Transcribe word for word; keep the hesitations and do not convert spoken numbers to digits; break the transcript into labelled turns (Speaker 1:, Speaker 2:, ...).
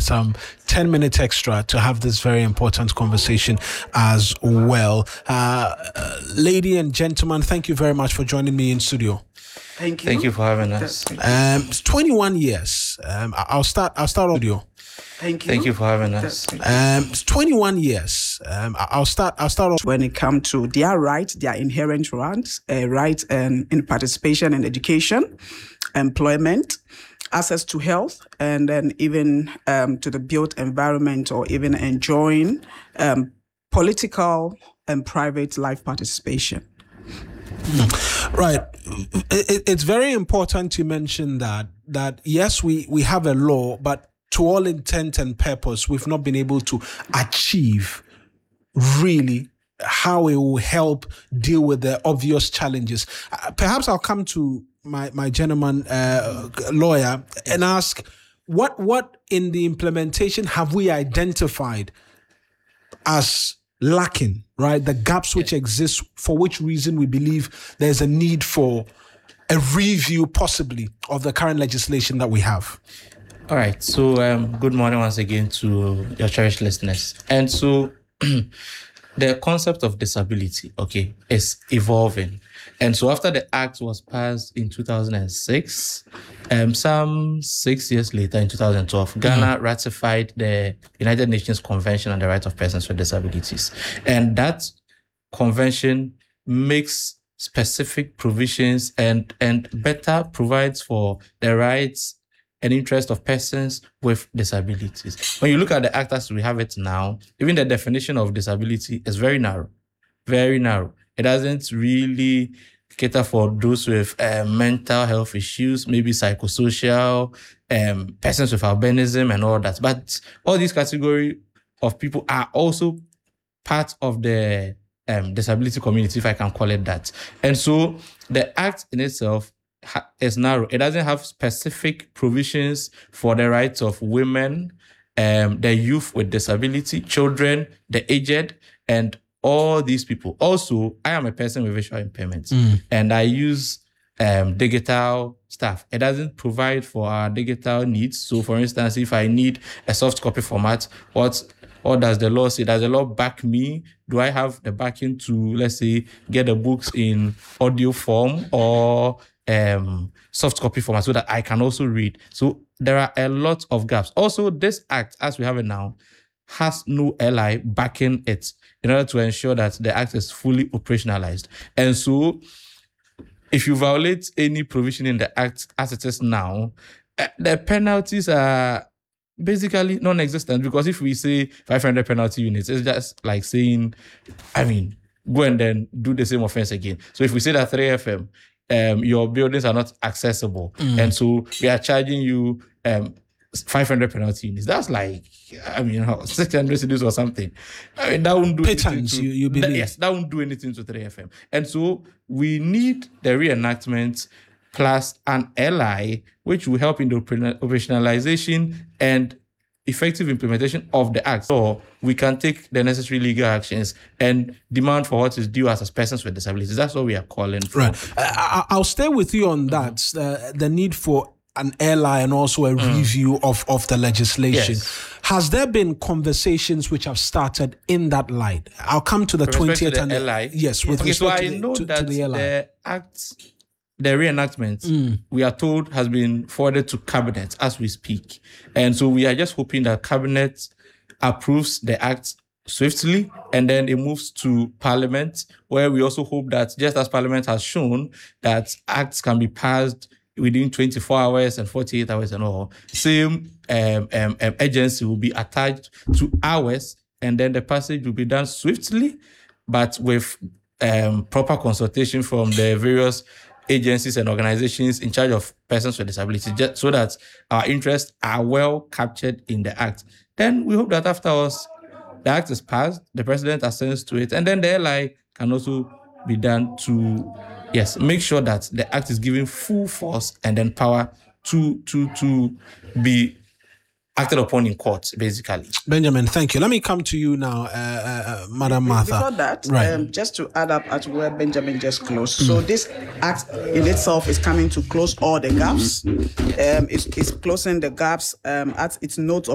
Speaker 1: some ten minutes extra to have this very important conversation as well. Uh, uh, lady and gentlemen, thank you very much for joining me in studio.
Speaker 2: Thank you.
Speaker 3: Thank you for having us.
Speaker 1: Um, it's twenty-one years. Um, I'll start. I'll start audio.
Speaker 2: Thank you.
Speaker 3: Thank you for having us.
Speaker 1: Um, it's twenty-one years. Um, I'll start. I'll start.
Speaker 2: When it comes to their rights, their inherent rights, uh, rights and in participation in education, employment, access to health, and then even um, to the built environment, or even enjoying um, political and private life participation.
Speaker 1: Right. It, it's very important to mention that that yes, we, we have a law, but to all intent and purpose, we've not been able to achieve really how it will help deal with the obvious challenges. Uh, perhaps I'll come to my my gentleman uh, lawyer and ask what what in the implementation have we identified as lacking, right? The gaps which exist, for which reason we believe there's a need for a review possibly of the current legislation that we have.
Speaker 3: All right. So um, good morning once again to your cherished listeners. And so the concept of disability, okay, is evolving. And so after the act was passed in two thousand six, um, some six years later in two thousand twelve, Ghana mm-hmm. ratified the United Nations Convention on the Rights of Persons with Disabilities. And that convention makes specific provisions and, and better provides for the rights and interest of persons with disabilities. When you look at the act as we have it now, even the definition of disability is very narrow, very narrow. It doesn't really cater for those with uh, mental health issues, maybe psychosocial, um, persons with albinism and all that. But all these categories of people are also part of the um, disability community, if I can call it that. And so the act in itself is narrow. It doesn't have specific provisions for the rights of women, um, the youth with disability, children, the aged, and all these people. Also, I am a person with visual impairments, mm. and I use um, digital stuff. It doesn't provide for our digital needs. So, for instance, if I need a soft copy format, what what does the law say? Does the law back me? Do I have the backing to, let's say, get the books in audio form or um, soft copy format so that I can also read? So there are a lot of gaps. Also, this act, as we have it now, has no L I backing it in order to ensure that the act is fully operationalized. And so if you violate any provision in the act as it is now, the penalties are basically non-existent, because if we say five hundred penalty units, it's just like saying, I mean, go and then do the same offense again. So if we say that three F M, um, your buildings are not accessible, mm. and so we are charging you um, five hundred penalty units, that's like, I mean, six hundred cedis or something. I mean, that won't do anything to,
Speaker 1: you, you believe.
Speaker 3: That, yes, that won't do anything to three F M. And so we need the reenactment plus an L I, which will help in the operationalization and effective implementation of the act. So we can take the necessary legal actions and demand for what is due as persons with disabilities. That's what we are calling for.
Speaker 1: Right. I, I'll stay with you on that, mm-hmm. uh, the need for an L I and also a mm. review of, of the legislation. Yes. Has there been conversations which have started in that light? I'll come to the
Speaker 3: with
Speaker 1: twentieth
Speaker 3: to the
Speaker 1: and
Speaker 3: L I.
Speaker 1: Yes, with
Speaker 3: okay,
Speaker 1: respect
Speaker 3: so I
Speaker 1: to,
Speaker 3: know
Speaker 1: to,
Speaker 3: that
Speaker 1: to the L I.
Speaker 3: The act, the reenactment, mm. we are told has been forwarded to cabinet as we speak, and so we are just hoping that cabinet approves the act swiftly, and then it moves to parliament, where we also hope that, just as parliament has shown, that acts can be passed within twenty-four hours and forty-eight hours and all. Same um, um, um, agency will be attached to ours, and then the passage will be done swiftly, but with um, proper consultation from the various agencies and organizations in charge of persons with disabilities, just so that our interests are well captured in the act. Then we hope that after us, the act is passed, the president assents to it, and then the L I can also be done to, yes, make sure that the act is given full force and then power to to to be acted upon in court, basically.
Speaker 1: Benjamin, thank you. Let me come to you now, uh, uh, Madam Martha.
Speaker 2: Before that,
Speaker 1: right.
Speaker 2: um, just to add up at where Benjamin just closed. Mm. So this act in itself is coming to close all the gaps. Um, it's, it's closing the gaps um, at its note of